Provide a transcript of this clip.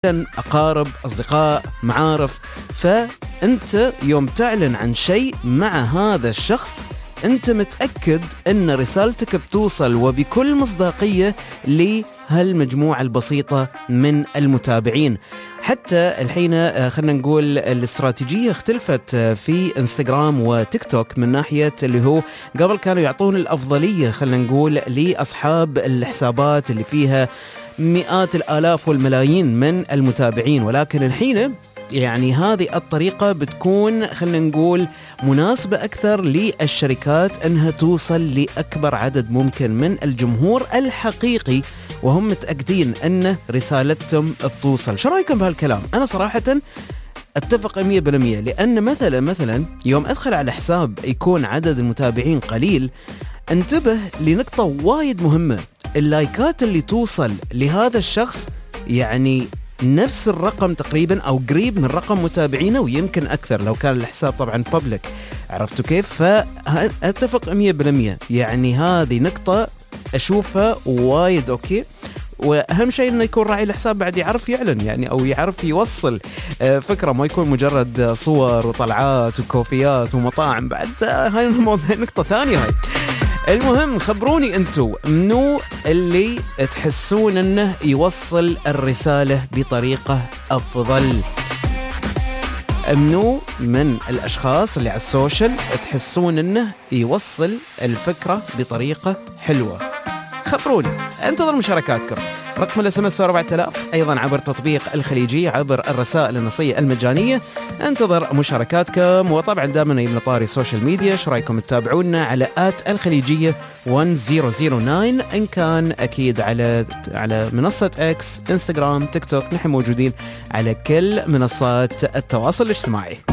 أقارب، أصدقاء، معارف. فأنت يوم تعلن عن شيء مع هذا الشخص أنت متأكد أن رسالتك بتوصل وبكل مصداقية لهالمجموعة البسيطة من المتابعين. حتى الحين خلنا نقول الاستراتيجية اختلفت في انستغرام وتيك توك من ناحية اللي هو قبل كانوا يعطون الأفضلية خلنا نقول لأصحاب الحسابات اللي فيها مئات الآلاف والملايين من المتابعين، ولكن الحين يعني هذه الطريقة بتكون خلنا نقول مناسبة أكثر للشركات أنها توصل لأكبر عدد ممكن من الجمهور الحقيقي وهم متأكدين أن رسالتهم بتوصل. شو رأيكم بهالكلام؟ أنا صراحة اتفق 100%، لأن مثلا يوم أدخل على حساب يكون عدد المتابعين قليل انتبه لنقطة وايد مهمة، اللايكات اللي توصل لهذا الشخص يعني نفس الرقم تقريبا أو قريب من رقم متابعينه ويمكن أكثر لو كان الحساب طبعا بابليك. عرفتوا كيف؟ فأتفق 100%، يعني هذه نقطة أشوفها وايد أوكي. وأهم شيء إنه يكون راعي الحساب بعد يعرف يعلن يعني أو يعرف يوصل فكرة، ما يكون مجرد صور وطلعات وكوفيات ومطاعم. بعد هاي نقطة ثانية هاي. المهم خبروني انتو منو اللي تحسون انه يوصل الرسالة بطريقة افضل، منو من الاشخاص اللي على السوشيال تحسون انه يوصل الفكرة بطريقة حلوة. خبروني، انتظر مشاركاتكم. رقم الSMS 4000، أيضا عبر تطبيق الخليجي عبر الرسائل النصية المجانية. انتظر مشاركاتكم، وطبعا دائما يمنا طاري السوشيال ميديا. شو رايكم تتابعونا على @الخليجية 1009 إن كان أكيد على منصة إكس، إنستغرام، تيك توك. نحن موجودين على كل منصات التواصل الاجتماعي.